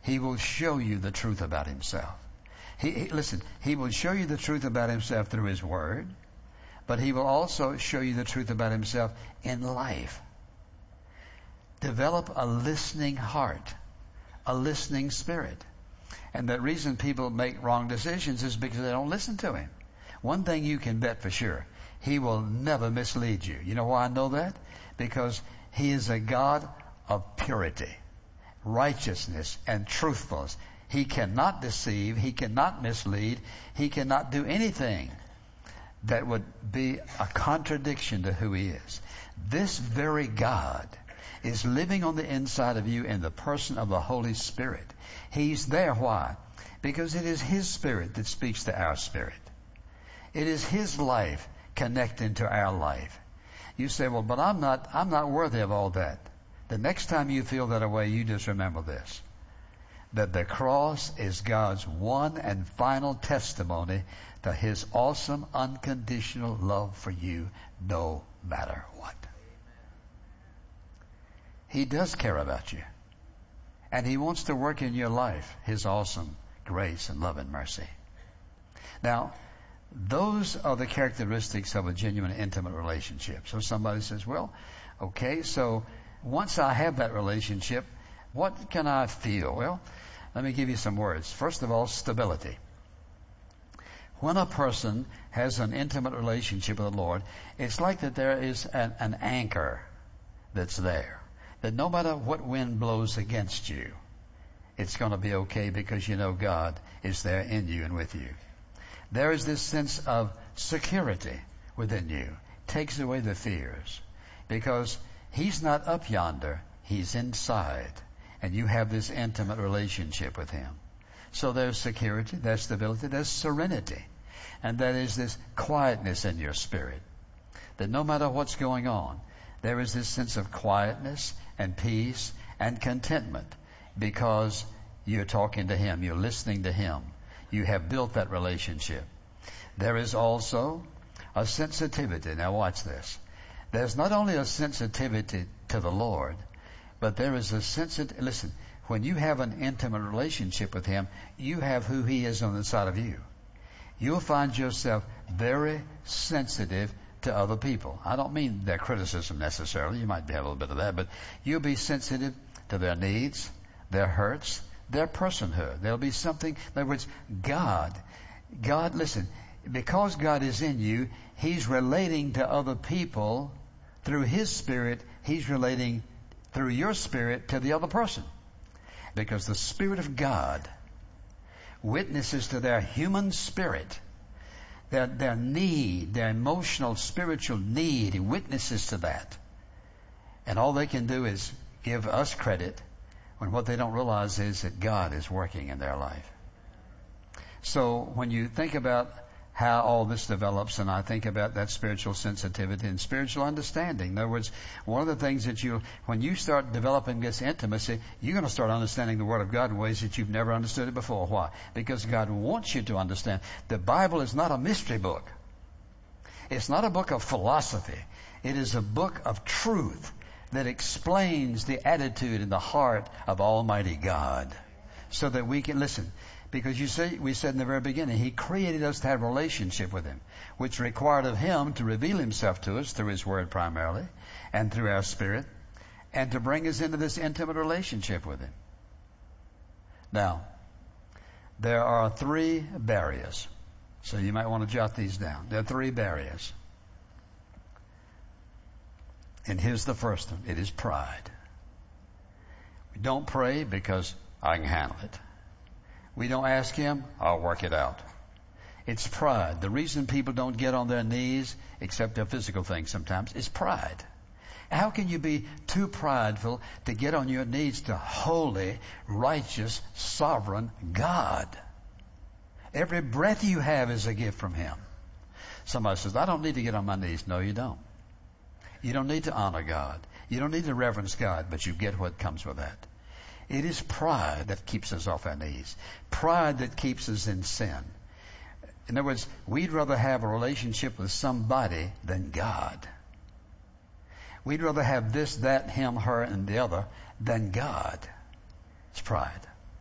He will show you the truth about himself. Listen, he will show you the truth about himself through his word, but he will also show you the truth about himself in life. Develop a listening heart, a listening spirit. And the reason people make wrong decisions is because they don't listen to him. One thing you can bet for sure, he will never mislead you. You know why I know that? Because he is a God of purity, righteousness, and truthfulness. He cannot deceive. He cannot mislead. He cannot do anything that would be a contradiction to who he is. This very God is living on the inside of you in the person of the Holy Spirit. He's there. Why? Because it is his spirit that speaks to our spirit. It is his life connecting to our life. You say, well, but I'm not worthy of all that. The next time you feel that way, you just remember this, that the cross is God's one and final testimony to his awesome, unconditional love for you, no matter what. He does care about you. And he wants to work in your life his awesome grace and love and mercy. Now, those are the characteristics of a genuine, intimate relationship. So somebody says, well, okay, so once I have that relationship, what can I feel? Well, let me give you some words. First of all, stability. When a person has an intimate relationship with the Lord, it's like that there is an anchor that's there. That no matter what wind blows against you, it's going to be okay because you know God is there in you and with you. There is this sense of security within you. Takes away the fears. Because he's not up yonder, he's inside. And you have this intimate relationship with him. So there's security, there's stability, there's serenity. And that is this quietness in your spirit. That no matter what's going on, there is this sense of quietness and peace and contentment because you're talking to him, you're listening to him. You have built that relationship. There is also a sensitivity. Now watch this. There's not only a sensitivity to the Lord, but there is a sensitivity. Listen, when you have an intimate relationship with him, you have who he is on the inside of you. You'll find yourself very sensitive to other people. I don't mean their criticism necessarily. You might have a little bit of that, but you'll be sensitive to their needs, their hurts, their personhood. There'll be something, in other words, God, listen, because God is in you, he's relating to other people through his spirit. He's relating through your spirit to the other person. Because the Spirit of God witnesses to their human spirit, their need, their emotional, spiritual need. He witnesses to that. And all they can do is give us credit when what they don't realize is that God is working in their life. So when you think about how all this develops, and I think about that spiritual sensitivity and spiritual understanding. In other words, one of the things that when you start developing this intimacy, you're going to start understanding the Word of God in ways that you've never understood it before. Why? Because God wants you to understand. The Bible is not a mystery book. It's not a book of philosophy. It is a book of truth that explains the attitude and the heart of Almighty God so that we can listen. Because you see, we said in the very beginning, he created us to have a relationship with him, which required of him to reveal himself to us through his word primarily and through our spirit, and to bring us into this intimate relationship with him. Now, there are 3 barriers. So you might want to jot these down. There are 3 barriers. And here's the first one. It is pride. We don't pray because I can handle it. We don't ask him, I'll work it out. It's pride. The reason people don't get on their knees, except their physical things sometimes, is pride. How can you be too prideful to get on your knees to holy, righteous, sovereign God? Every breath you have is a gift from him. Somebody says, I don't need to get on my knees. No, you don't. You don't need to honor God. You don't need to reverence God, but you get what comes with that. It is pride that keeps us off our knees. Pride that keeps us in sin. In other words, we'd rather have a relationship with somebody than God. We'd rather have this, that, him, her, and the other than God. It's pride.